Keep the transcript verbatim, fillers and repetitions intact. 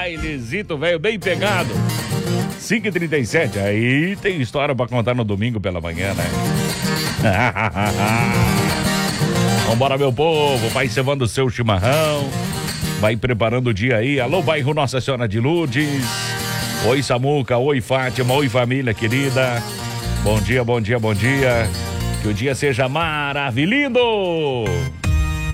bailezito, velho, bem pegado. cinco e trinta e sete, aí tem história pra contar no domingo pela manhã, né? Vambora, meu povo, vai cevando o seu chimarrão, vai preparando o dia aí. Alô, bairro Nossa Senhora de Lourdes. Oi, Samuca, oi, Fátima, oi, família querida. Bom dia, bom dia, bom dia. Que o dia seja maravilhoso.